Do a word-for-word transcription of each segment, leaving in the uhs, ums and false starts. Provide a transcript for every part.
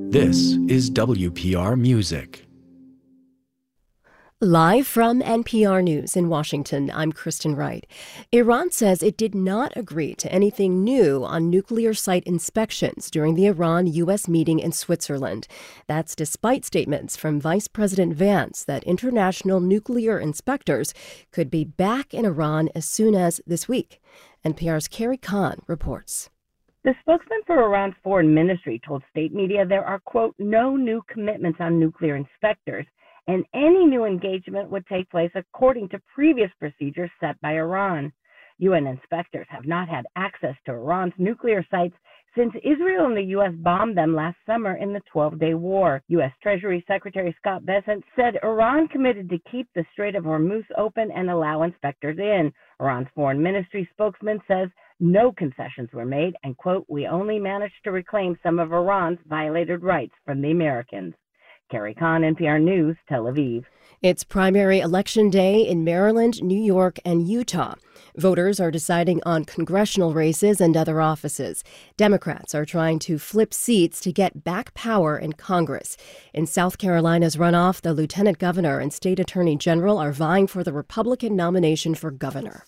This is W P R Music. Live from N P R News in Washington, I'm Kristen Wright. Iran says it did not agree to anything new on nuclear site inspections during the Iran-U S meeting in Switzerland. That's despite statements from Vice President Vance that international nuclear inspectors could be back in Iran as soon as this week. N P R's Carrie Kahn reports. The spokesman for Iran's foreign ministry told state media there are, quote, no new commitments on nuclear inspectors, and any new engagement would take place according to previous procedures set by Iran. U N inspectors have not had access to Iran's nuclear sites since Israel and the U S bombed them last summer in the twelve-day war. U S Treasury Secretary Scott Bessent said Iran committed to keep the Strait of Hormuz open and allow inspectors in. Iran's foreign ministry spokesman says no concessions were made and, quote, we only managed to reclaim some of Iran's violated rights from the Americans. Carrie Kahn, N P R News, Tel Aviv. It's primary election day in Maryland, New York, and Utah. Voters are deciding on congressional races and other offices. Democrats are trying to flip seats to get back power in Congress. In South Carolina's runoff, the lieutenant governor and state attorney general are vying for the Republican nomination for governor.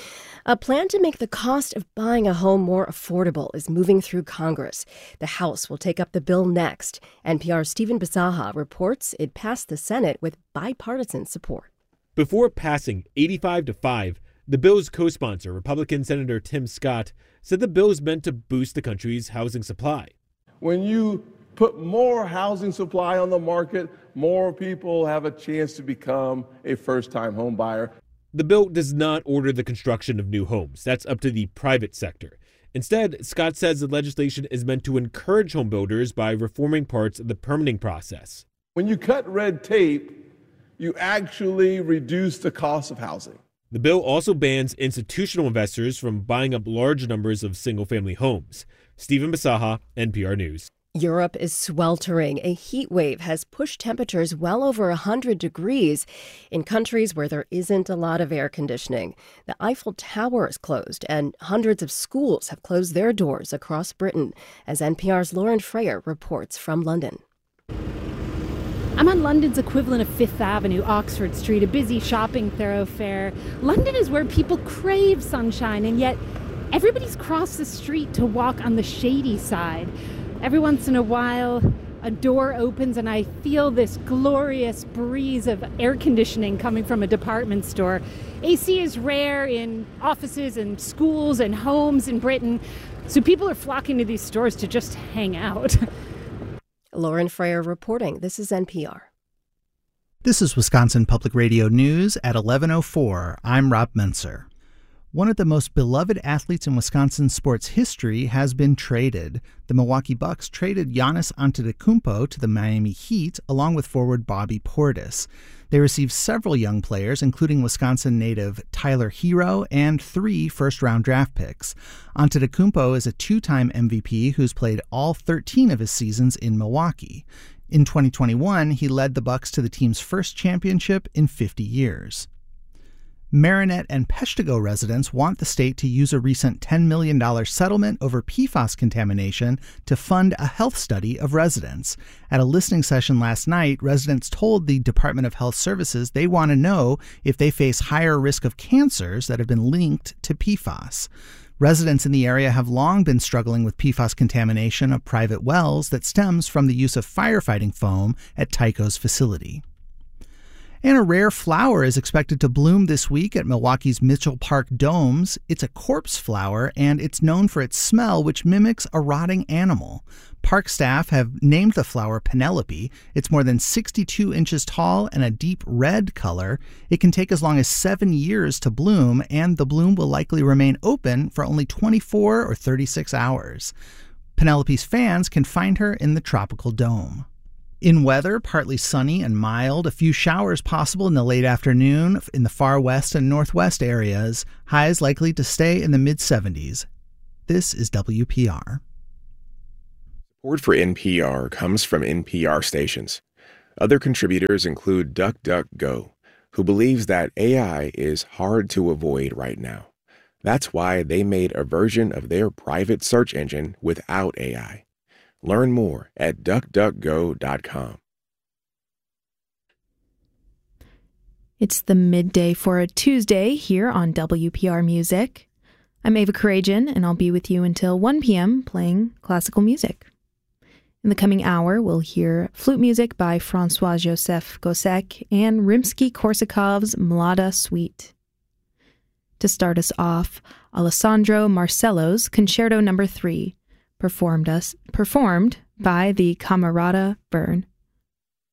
A plan to make the cost of buying a home more affordable is moving through Congress. The House will take up the bill next. N P R's Stephen Bisaha reports it passed the Senate with bipartisan support. Before passing eighty-five to five, the bill's co-sponsor, Republican Senator Tim Scott, said the bill is meant to boost the country's housing supply. When you put more housing supply on the market, more people have a chance to become a first-time home buyer. The bill does not order the construction of new homes. That's up to the private sector. Instead, Scott says the legislation is meant to encourage home builders by reforming parts of the permitting process. When you cut red tape, you actually reduce the cost of housing. The bill also bans institutional investors from buying up large numbers of single-family homes. Stephen Bisaha, N P R News. Europe is sweltering. A heat wave has pushed temperatures well over one hundred degrees in countries where there isn't a lot of air conditioning. The Eiffel Tower is closed, and hundreds of schools have closed their doors across Britain, as N P R's Lauren Freyer reports from London. I'm on London's equivalent of Fifth Avenue, Oxford Street, a busy shopping thoroughfare. London is where people crave sunshine, and yet everybody's crossed the street to walk on the shady side. Every once in a while, a door opens and I feel this glorious breeze of air conditioning coming from a department store. A C is rare in offices and schools and homes in Britain, so people are flocking to these stores to just hang out. Lauren Freyer reporting. This is N P R. This is Wisconsin Public Radio News at eleven oh four. I'm Rob Menser. One of the most beloved athletes in Wisconsin sports history has been traded. The Milwaukee Bucks traded Giannis Antetokounmpo to the Miami Heat along with forward Bobby Portis. They received several young players, including Wisconsin native Tyler Hero and three first-round draft picks. Antetokounmpo is a two-time M V P who's played all thirteen of his seasons in Milwaukee. In twenty twenty-one, he led the Bucks to the team's first championship in fifty years. Marinette and Peshtigo residents want the state to use a recent ten million dollars settlement over P FAS contamination to fund a health study of residents. At a listening session last night, residents told the Department of Health Services they want to know if they face higher risk of cancers that have been linked to P FAS. Residents in the area have long been struggling with P FAS contamination of private wells that stems from the use of firefighting foam at Tyco's facility. And a rare flower is expected to bloom this week at Milwaukee's Mitchell Park Domes. It's a corpse flower, and it's known for its smell, which mimics a rotting animal. Park staff have named the flower Penelope. It's more than sixty-two inches tall and a deep red color. It can take as long as seven years to bloom, and the bloom will likely remain open for only twenty-four or thirty-six hours. Penelope's fans can find her in the tropical dome. In weather, partly sunny and mild, a few showers possible in the late afternoon in the far west and northwest areas. Highs likely to stay in the mid seventies. This is W P R. Support for N P R comes from N P R stations. Other contributors include DuckDuckGo, who believes that A I is hard to avoid right now. That's why they made a version of their private search engine without A I. Learn more at duck duck go dot com. It's the midday for a Tuesday here on W P R Music. I'm Ava Karajan, and I'll be with you until one p.m. playing classical music. In the coming hour, we'll hear flute music by Francois-Joseph Gossec and Rimsky-Korsakov's Mlada Suite. To start us off, Alessandro Marcello's Concerto Number three, performed us performed by the Camerata Bern.